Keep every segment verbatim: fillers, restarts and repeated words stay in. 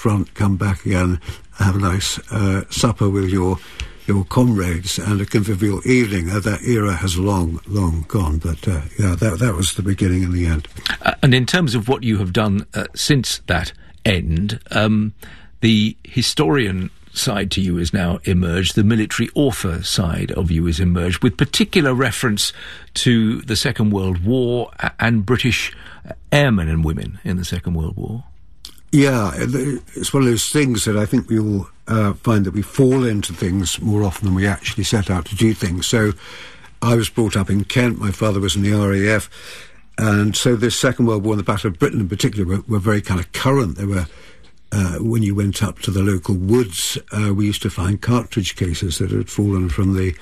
front, come back again, have a nice uh, supper with your your comrades and a convivial evening. Uh, that era has long, long gone, but uh, yeah, that that was the beginning and the end. Uh, and in terms of what you have done uh, since that end, um, the historian side to you has now emerged, the military author side of you has emerged, with particular reference to the Second World War and British airmen and women in the Second World War. Yeah, it's one of those things that I think we all uh, find that we fall into things more often than we actually set out to do things. So I was brought up in Kent, my father was in the R A F, and so this Second World War and the Battle of Britain in particular were, were very kind of current. They were, uh, when you went up to the local woods, uh, we used to find cartridge cases that had fallen from the,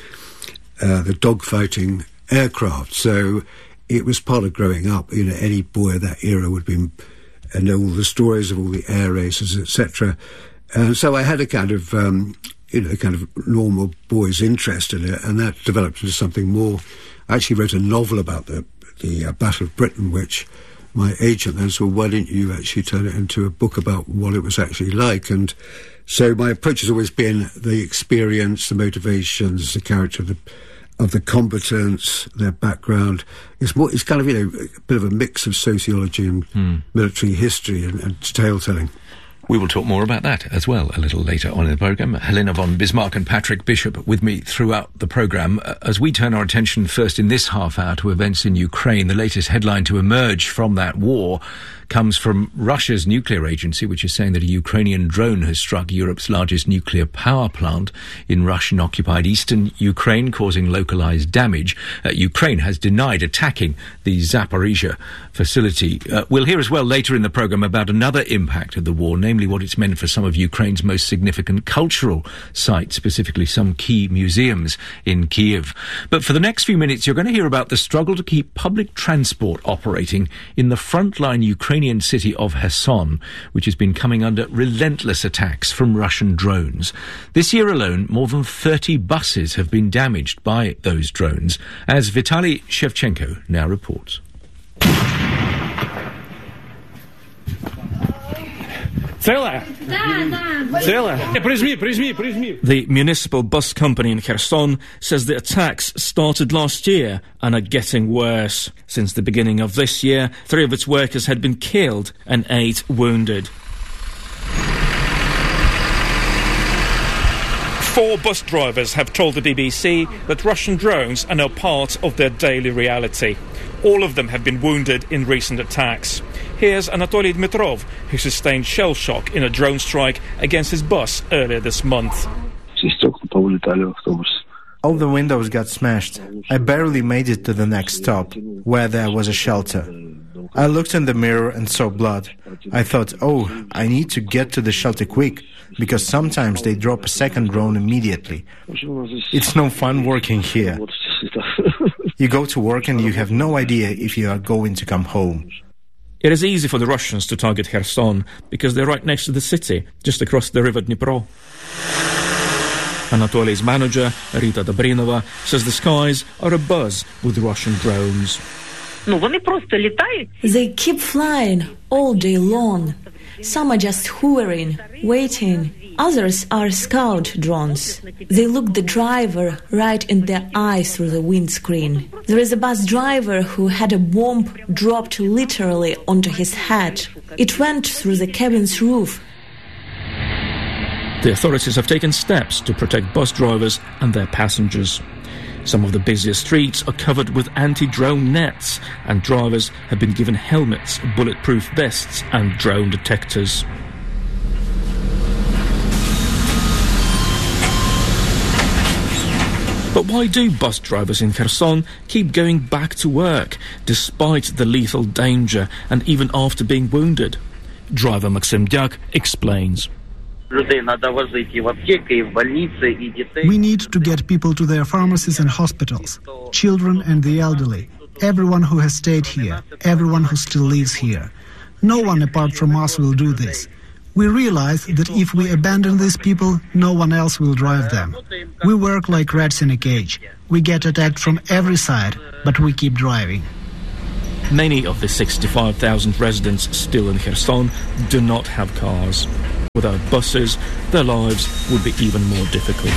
uh, the dogfighting aircraft. So it was part of growing up. You know, any boy of that era would be... and all the stories of all the air races, et cetera. And so I had a kind of, um, you know, kind of normal boy's interest in it, and that developed into something more. I actually wrote a novel about the, the uh, Battle of Britain, which my agent then said, well, why didn't you actually turn it into a book about what it was actually like? And so my approach has always been the experience, the motivations, the character of the of the combatants, their background. It's more, it's kind of, you know, a bit of a mix of sociology and mm. military history and, and tale-telling. We will talk more about that as well a little later on in the programme. Helena von Bismarck and Patrick Bishop with me throughout the programme. Uh, as we turn our attention first in this half hour to events in Ukraine, the latest headline to emerge from that war comes from Russia's nuclear agency, which is saying that a Ukrainian drone has struck Europe's largest nuclear power plant in Russian-occupied eastern Ukraine, causing localized damage. Uh, Ukraine has denied attacking the Zaporizhia facility. Uh, we'll hear as well later in the programme about another impact of the war, namely what it's meant for some of Ukraine's most significant cultural sites, specifically some key museums in Kiev. But for the next few minutes, you're going to hear about the struggle to keep public transport operating in the frontline Ukrainian city of Kherson, which has been coming under relentless attacks from Russian drones. This year alone, more than thirty buses have been damaged by those drones, as Vitaly Shevchenko now reports. The municipal bus company in Kherson says the attacks started last year and are getting worse. Since the beginning of this year, three of its workers had been killed and eight wounded. Four bus drivers have told the B B C that Russian drones are now part of their daily reality. All of them have been wounded in recent attacks. Here's Anatoly Dmitrov, who sustained shell shock in a drone strike against his bus earlier this month. All the windows got smashed. I barely made it to the next stop, where there was a shelter. I looked in the mirror and saw blood. I thought, oh, I need to get to the shelter quick, because sometimes they drop a second drone immediately. It's no fun working here. You go to work and you have no idea if you are going to come home. It is easy for the Russians to target Kherson because they're right next to the city, just across the river Dnipro. Anatoly's manager, Rita Dobrinova, says the skies are abuzz with Russian drones. They keep flying all day long. Some are just hovering, waiting. Others are scout drones. They look the driver right in the eye through the windscreen. There is a bus driver who had a bomb dropped literally onto his head. It went through the cabin's roof. The authorities have taken steps to protect bus drivers and their passengers. Some of the busiest streets are covered with anti-drone nets, and drivers have been given helmets, bulletproof vests and drone detectors. But why do bus drivers in Kherson keep going back to work, despite the lethal danger and even after being wounded? Driver Maxim Dyak explains. We need to get people to their pharmacies and hospitals, children and the elderly, everyone who has stayed here, everyone who still lives here. No one apart from us will do this. We realize that if we abandon these people, no one else will drive them. We work like rats in a cage. We get attacked from every side, but we keep driving. Many of the sixty-five thousand residents still in Kherson do not have cars. Without buses, their lives would be even more difficult.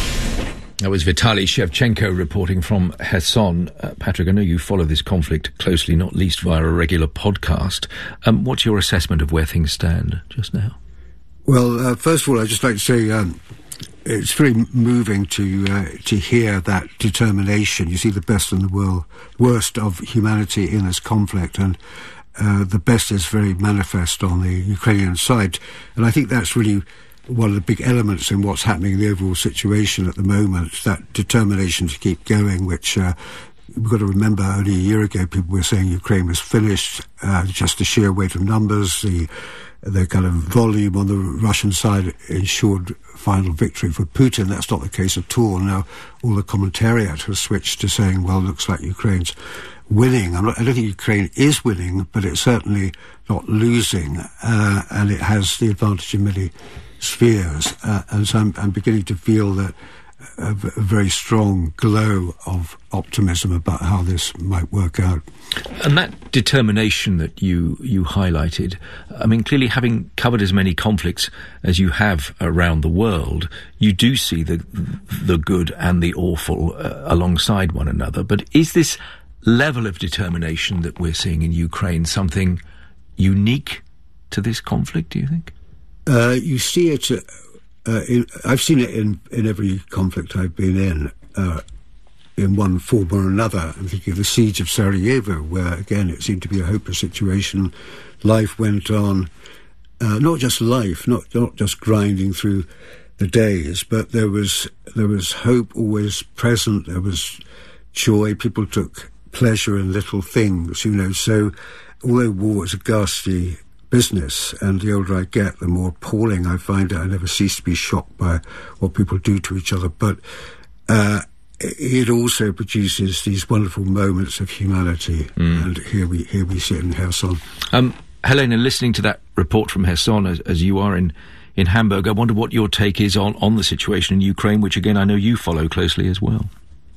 That was Vitaly Shevchenko reporting from Kherson. Uh, Patrick, I know you follow this conflict closely, not least via a regular podcast. Um, what's your assessment of where things stand just now? Well, uh, first of all, I'd just like to say um, it's very moving to uh, to hear that determination. You see the best and the world, worst of humanity in this conflict, and uh, the best is very manifest on the Ukrainian side. And I think that's really one of the big elements in what's happening in the overall situation at the moment, that determination to keep going, which uh, we've got to remember only a year ago people were saying Ukraine was finished, uh, just the sheer weight of numbers, the the kind of volume on the Russian side ensured final victory for Putin. That's not the case at all. Now all the commentariat has switched to saying, well, it looks like Ukraine's winning. I'm not, I don't think Ukraine is winning, but it's certainly not losing, uh, and it has the advantage in many spheres, uh, and so I'm, I'm beginning to feel that a, a very strong glow of optimism about how this might work out. And that determination that you you highlighted, I mean, clearly having covered as many conflicts as you have around the world, you do see the the good and the awful uh, alongside one another. But is this level of determination that we're seeing in Ukraine something unique to this conflict, do you think? Uh, you see it, uh, uh, in, I've seen it in, in every conflict I've been in, uh, in one form or another. I'm thinking of the siege of Sarajevo, where, again, it seemed to be a hopeless situation. Life went on, uh, not just life, not not just grinding through the days, but there was there was hope always present, there was joy, people took pleasure in little things, you know. So, although war is a ghastly business, and the older I get, the more appalling I find it. I never cease to be shocked by what people do to each other, but uh, it also produces these wonderful moments of humanity, mm. and here we here we sit in Kherson. Um, Helena, listening to that report from Kherson, as, as you are in, in Hamburg, I wonder what your take is on, on the situation in Ukraine, which again I know you follow closely as well.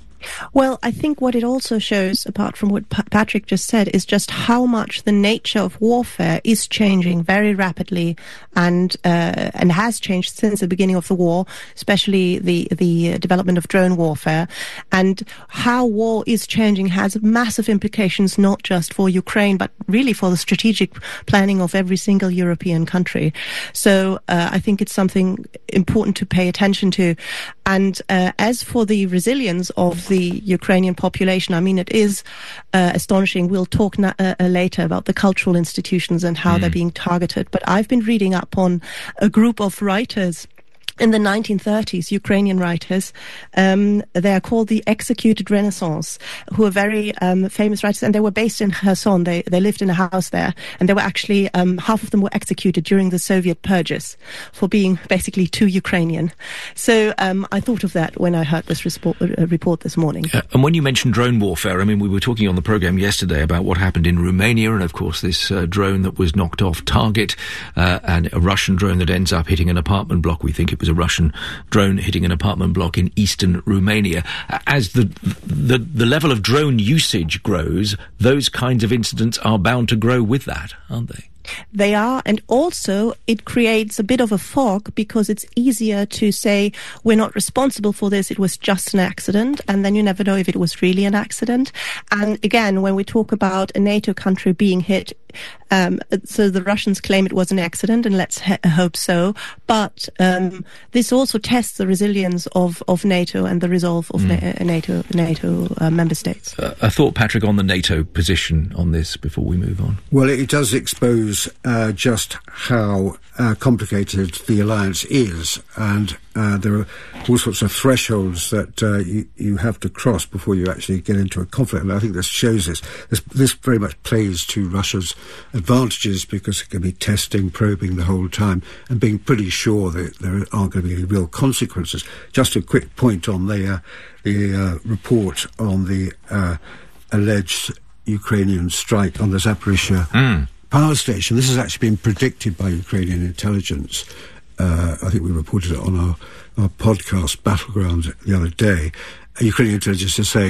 Well, I think what it also shows, apart from what Pa- Patrick just said, is just how much the nature of warfare is changing very rapidly, and uh, and has changed since the beginning of the war, especially the the development of drone warfare, and how war is changing has massive implications not just for Ukraine but really for the strategic planning of every single European country. So uh, I think it's something important to pay attention to. And uh, as for the resilience of the Ukrainian population, I mean, it is uh, astonishing. We'll talk na- uh, later about the cultural institutions and how mm. they're being targeted. But I've been reading up on a group of writers in the nineteen thirties, Ukrainian writers. Um, they are called the Executed Renaissance, who are very um, famous writers, and they were based in Kherson. They they lived in a house there, and they were actually, um, half of them were executed during the Soviet purges for being basically too Ukrainian. So um, I thought of that when I heard this report, uh, report this morning. Uh, and when you mentioned drone warfare, I mean, we were talking on the programme yesterday about what happened in Romania, and of course this uh, drone that was knocked off target, uh, and a Russian drone that ends up hitting an apartment block. We think it was a Russian drone hitting an apartment block in eastern Romania. As the, the the level of drone usage grows, those kinds of incidents are bound to grow with that, aren't they? They are, and also it creates a bit of a fog because it's easier to say we're not responsible for this, it was just an accident, and then you never know if it was really an accident. And again, when we talk about a NATO country being hit, um, so the Russians claim it was an accident, and let's ha- hope so, but um, this also tests the resilience of, of NATO and the resolve of mm. na- NATO, NATO uh, member states. Uh, a thought, Patrick, on the NATO position on this before we move on. Well, it does expose Uh, just how uh, complicated the alliance is, and uh, there are all sorts of thresholds that uh, you, you have to cross before you actually get into a conflict. And I think this shows this. This, this very much plays to Russia's advantages because it can be testing, probing the whole time, and being pretty sure that there aren't going to be any real consequences. Just a quick point on the, uh, the uh, report on the uh, alleged Ukrainian strike on the Zaporizhzhia mm. power station. This has actually been predicted by Ukrainian intelligence. Uh, I think we reported it on our, our podcast, Battleground, the other day. Ukrainian intelligence is saying that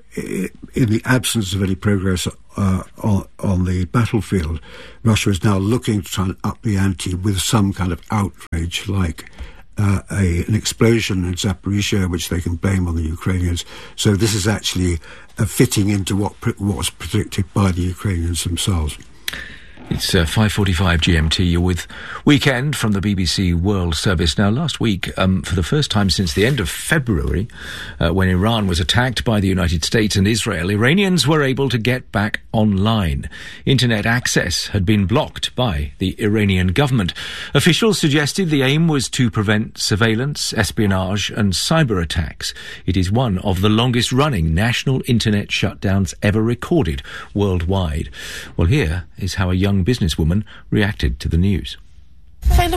in the absence of any progress uh, on, on the battlefield, Russia is now looking to try and up the ante with some kind of outrage, like uh, a, an explosion in Zaporizhia, which they can blame on the Ukrainians. So this is actually uh, fitting into what, what was predicted by the Ukrainians themselves. It's uh, five forty-five G M T. You're with Weekend from the B B C World Service. Now, last week, um, for the first time since the end of February, uh, when Iran was attacked by the United States and Israel, Iranians were able to get back online. Internet access had been blocked by the Iranian government. Officials suggested the aim was to prevent surveillance, espionage and cyber attacks. It is one of the longest-running national internet shutdowns ever recorded worldwide. Well, here is how a young businesswoman reacted to the news. I'm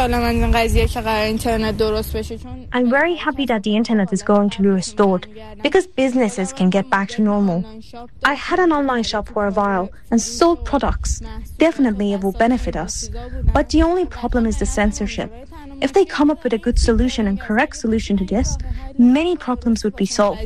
very happy that the internet is going to be restored because businesses can get back to normal. I had an online shop for a while and sold products. Definitely it will benefit us. But the only problem is the censorship. If they come up with a good solution and correct solution to this, many problems would be solved.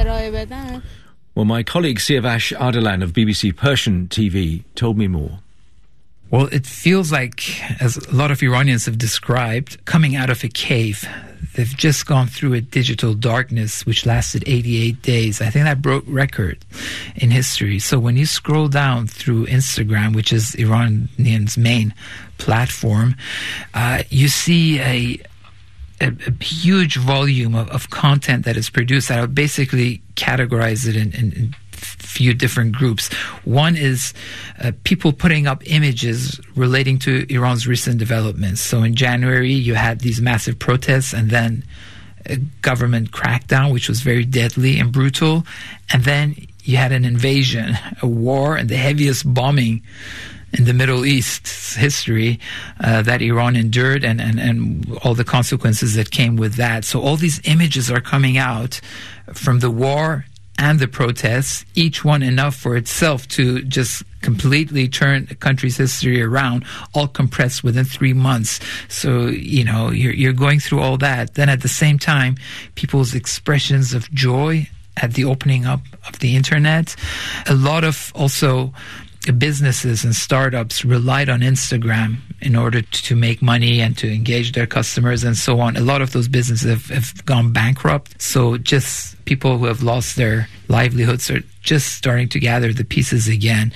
Well, my colleague Siavash Ardalan of B B C Persian T V told me more. Well, it feels like, as a lot of Iranians have described, coming out of a cave. They've just gone through a digital darkness which lasted eighty-eight days. I think that broke record in history. So when you scroll down through Instagram, which is Iranians' main platform, uh, you see a, a, a huge volume of, of content that is produced. I would basically categorize it in, in, in few different groups. One is uh, people putting up images relating to Iran's recent developments. So in January, you had these massive protests and then a government crackdown, which was very deadly and brutal. And then you had an invasion, a war, and the heaviest bombing in the Middle East's history uh, that Iran endured, and, and, and all the consequences that came with that. So all these images are coming out from the war and the protests, each one enough for itself to just completely turn the country's history around, all compressed within three months. So, you know, you're, you're going through all that. Then at the same time, people's expressions of joy at the opening up of the internet. A lot of also businesses and startups relied on Instagram in order to make money and to engage their customers and so on. A lot of those businesses have, have gone bankrupt. So just people who have lost their livelihoods are just starting to gather the pieces again.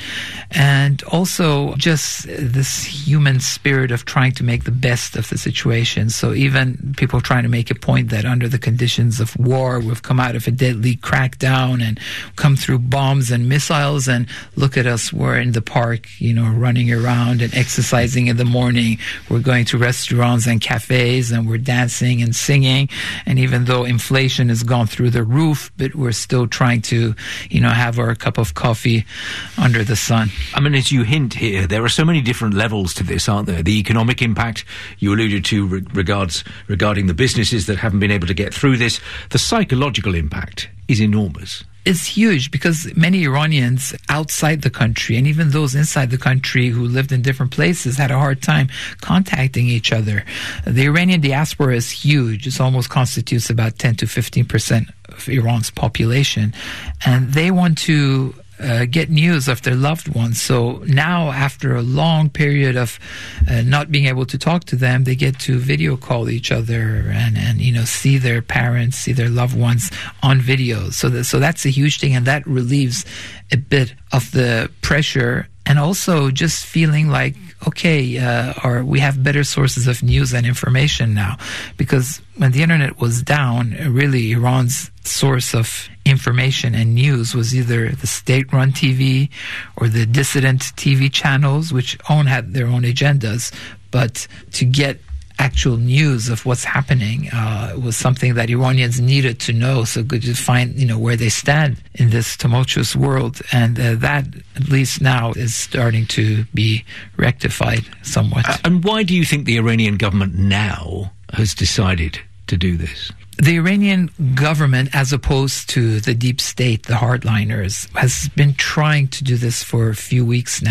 And also just this human spirit of trying to make the best of the situation. So even people trying to make a point that under the conditions of war, we've come out of a deadly crackdown and come through bombs and missiles, and look at us, we're in the park, you know, running around and exercising in the morning. We're going to restaurants and cafes and we're dancing and singing. And even though inflation has gone through the roof, but we're still trying to, you know, have our cup of coffee under the sun. I mean, as you hint here, there are so many different levels to this, aren't there? The economic impact you alluded to re- regards regarding the businesses that haven't been able to get through this. The psychological impact is enormous. It's huge because many Iranians outside the country and even those inside the country who lived in different places had a hard time contacting each other. The Iranian diaspora is huge. It almost constitutes about ten to fifteen percent of Iran's population. And they want to Uh, get news of their loved ones. So now, after a long period of uh, not being able to talk to them, they get to video call each other and, and you know, see their parents, see their loved ones on video. So, that, so that's a huge thing, and that relieves a bit of the pressure. And also just feeling like, okay, uh, or we have better sources of news and information now. Because when the internet was down, really Iran's source of information and news was either the state-run T V or the dissident T V channels, which own had their own agendas. But to get actual news of what's happening uh, was something that Iranians needed to know, so good to find, you know, where they stand in this tumultuous world. And uh, that, at least now, is starting to be rectified somewhat. Uh, and why do you think the Iranian government now has decided to do this? The Iranian government, as opposed to the deep state, the hardliners, has been trying to do this for a few weeks now.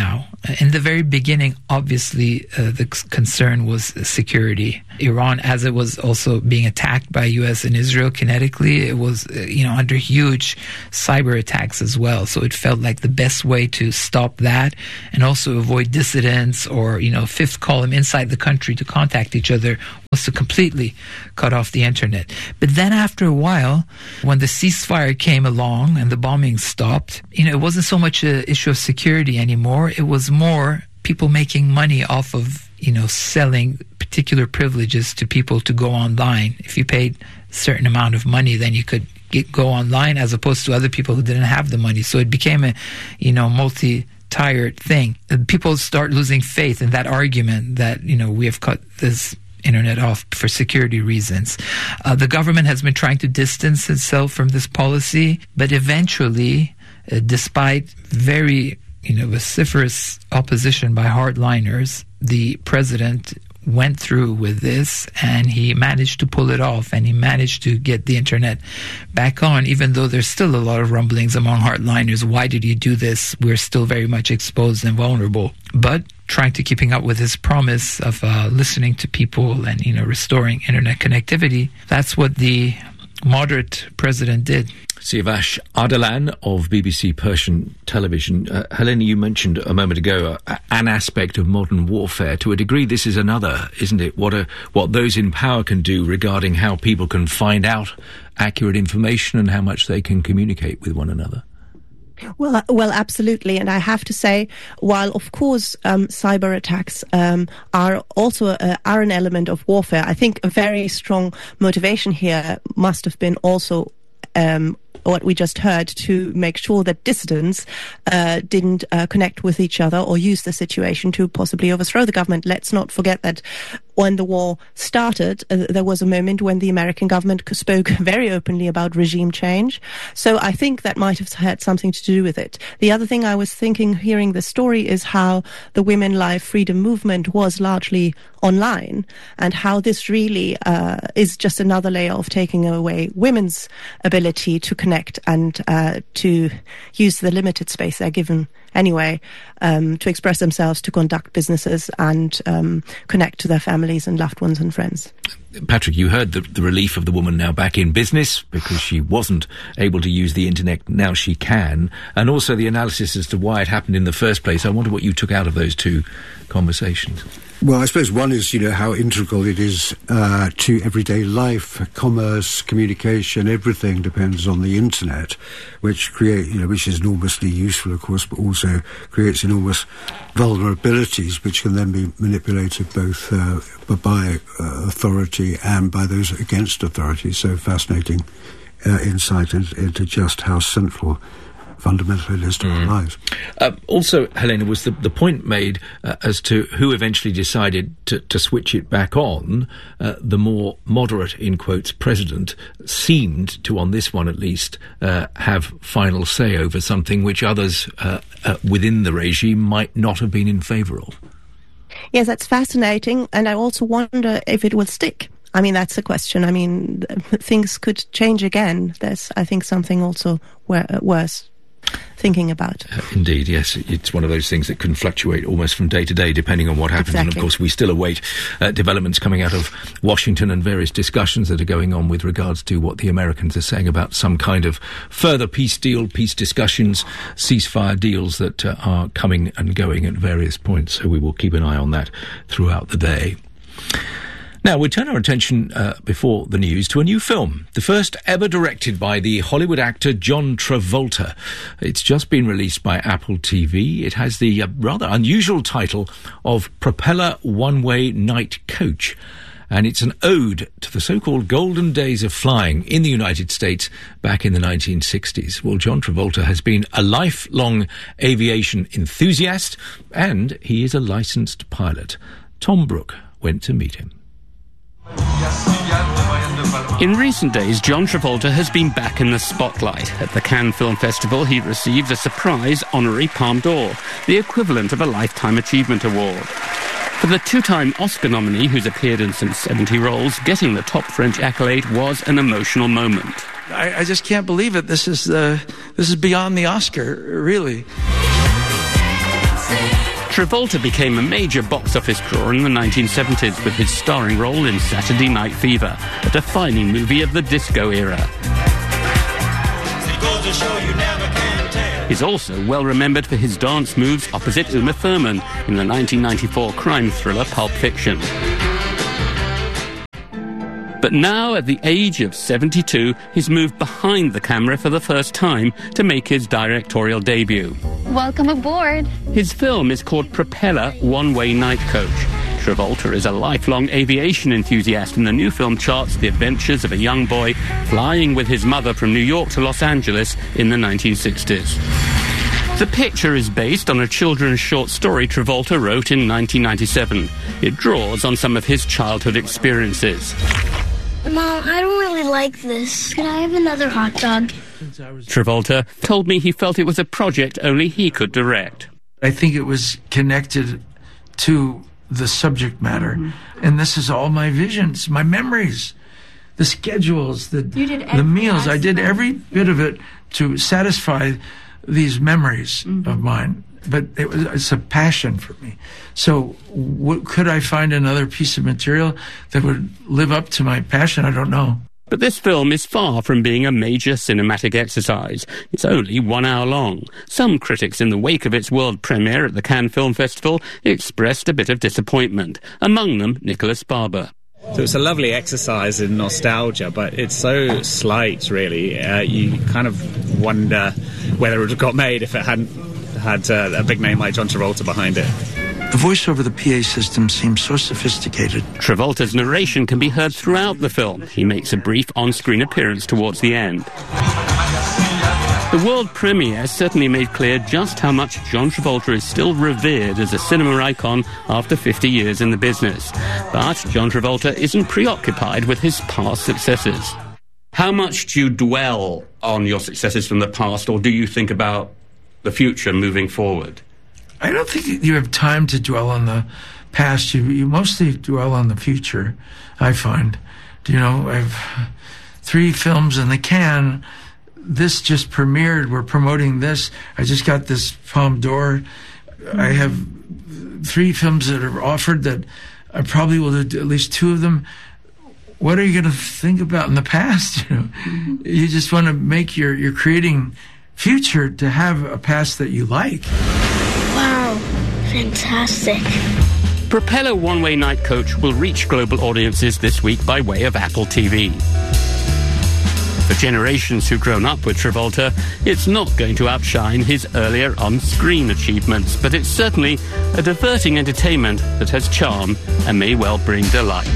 In the very beginning, obviously, uh, the c- concern was security. Iran, as it was also being attacked by U S and Israel kinetically, it was, uh, you know, under huge cyber attacks as well. So it felt like the best way to stop that and also avoid dissidents or, you know, fifth column inside the country to contact each other was to completely cut off the internet. But then after a while, when the ceasefire came along and the bombing stopped, you know, it wasn't so much an issue of security anymore. It was more people making money off of, you know, selling particular privileges to people to go online. If you paid a certain amount of money, then you could get, go online, as opposed to other people who didn't have the money. So it became a, you know, multi tired thing. People start losing faith in that argument that, you know, we have cut this internet off for security reasons. Uh, the government has been trying to distance itself from this policy, but eventually, uh, despite very, you know, vociferous opposition by hardliners, the president went through with this and he managed to pull it off, and he managed to get the internet back on, even though there's still a lot of rumblings among hardliners. Why did he do this? We're still very much exposed and vulnerable. But trying to keeping up with his promise of uh, listening to people and, you know, restoring internet connectivity, that's what the moderate president did. Siavash Ardalan of B B C Persian Television. Uh, Helena, you mentioned a moment ago uh, an aspect of modern warfare. To a degree, this is another, isn't it? What a, what those in power can do regarding how people can find out accurate information and how much they can communicate with one another. Well, uh, well, absolutely. And I have to say, while of course um, cyber attacks um, are also uh, are an element of warfare, I think a very strong motivation here must have been also um, what we just heard, to make sure that dissidents uh, didn't uh, connect with each other or use the situation to possibly overthrow the government. Let's not forget that when the war started, uh, there was a moment when the American government spoke very openly about regime change. So I think that might have had something to do with it. The other thing I was thinking, hearing the story, is how the Women Life Freedom movement was largely online, and how this really uh, is just another layer of taking away women's ability to connect and uh, to use the limited space they're given anyway, um, to express themselves, to conduct businesses and um, connect to their families and loved ones and friends. Patrick, you heard the, the relief of the woman now back in business because she wasn't able to use the internet. Now she can. And also the analysis as to why it happened in the first place. I wonder what you took out of those two conversations. Well, I suppose one is, you know, how integral it is uh, to everyday life, commerce, communication, everything depends on the internet, which create, you know, which is enormously useful, of course, but also creates enormous vulnerabilities, which can then be manipulated both uh, by uh, authority and by those against authority. So fascinating uh, insight into, into just how central fundamental it is to mm. our lives. Uh, also, Helena, was the, the point made uh, as to who eventually decided to, to switch it back on. Uh, the more moderate, in quotes, president seemed to, on this one at least, uh, have final say over something which others uh, uh, within the regime might not have been in favour of. Yes, that's fascinating, and I also wonder if it will stick. I mean, that's a question. I mean, things could change again. There's, I think, something also wor- worse thinking about. Uh, indeed, yes. It's one of those things that can fluctuate almost from day to day, depending on what happens. Exactly. And, of course, we still await uh, developments coming out of Washington and various discussions that are going on with regards to what the Americans are saying about some kind of further peace deal, peace discussions, ceasefire deals that uh, are coming and going at various points. So we will keep an eye on that throughout the day. Now, we turn our attention, uh, before the news, to a new film, the first ever directed by the Hollywood actor John Travolta. It's just been released by Apple T V. It has the uh, rather unusual title of Propeller One-Way Night Coach, and it's an ode to the so-called golden days of flying in the United States back in the nineteen sixties. Well, John Travolta has been a lifelong aviation enthusiast, and he is a licensed pilot. Tom Brooke went to meet him. In recent days, John Travolta has been back in the spotlight. At the Cannes Film Festival, he received a surprise honorary Palme d'Or, the equivalent of a Lifetime Achievement Award. For the two-time Oscar nominee, who's appeared in some seventy roles, getting the top French accolade was an emotional moment. I, I just can't believe it. This is uh, this is beyond the Oscar, really. Travolta became a major box office draw in the nineteen seventies with his starring role in Saturday Night Fever, a defining movie of the disco era. He's also well remembered for his dance moves opposite Uma Thurman in the nineteen ninety-four crime thriller Pulp Fiction. But now, at the age of seventy-two, he's moved behind the camera for the first time to make his directorial debut. Welcome aboard. His film is called Propeller One-Way Night Coach. Travolta is a lifelong aviation enthusiast, and the new film charts the adventures of a young boy flying with his mother from New York to Los Angeles in the nineteen sixties. The picture is based on a children's short story Travolta wrote in nineteen ninety-seven. It draws on some of his childhood experiences. Mom, I don't really like this. Could I have another hot dog? Travolta told me he felt it was a project only he could direct. I think it was connected to the subject matter. Mm-hmm. And this is all my visions, my memories, the schedules, the, the meals. I did every bit of it to satisfy these memories mm-hmm. of mine. But it was, it's a passion for me. So what, could I find another piece of material that would live up to my passion? I don't know. But this film is far from being a major cinematic exercise. It's only one hour long. Some critics, in the wake of its world premiere at the Cannes Film Festival, expressed a bit of disappointment. Among them, Nicholas Barber. So it's a lovely exercise in nostalgia, but it's so slight, really. Uh, you kind of wonder whether it would have got made if it hadn't had uh, a big name like John Travolta behind it. The voice over the P A system seems so sophisticated. Travolta's narration can be heard throughout the film. He makes a brief on-screen appearance towards the end. The world premiere certainly made clear just how much John Travolta is still revered as a cinema icon after fifty years in the business. But John Travolta isn't preoccupied with his past successes. How much do you dwell on your successes from the past, or do you think about the future moving forward? I don't think you have time to dwell on the past. You, you mostly dwell on the future, I find. You know, I have three films in the can. This just premiered. We're promoting this. I just got this Palme d'Or. I have three films that are offered that I probably will do at least two of them. What are you going to think about in the past? You know, mm-hmm. You just want to make your, your creating future to have a past that you like. Wow, fantastic. Propeller One-Way Night Coach will reach global audiences this week by way of Apple T V. For generations who've grown up with Travolta, it's not going to outshine his earlier on-screen achievements, but it's certainly a diverting entertainment that has charm and may well bring delight.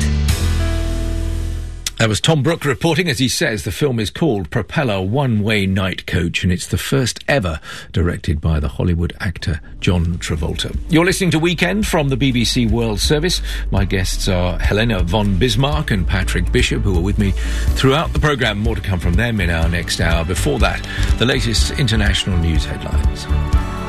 That was Tom Brooke reporting. As he says, the film is called Propeller One-Way Night Coach, and it's the first ever directed by the Hollywood actor John Travolta. You're listening to Weekend from the B B C World Service. My guests are Helena von Bismarck and Patrick Bishop, who are with me throughout the programme. More to come from them in our next hour. Before that, the latest international news headlines.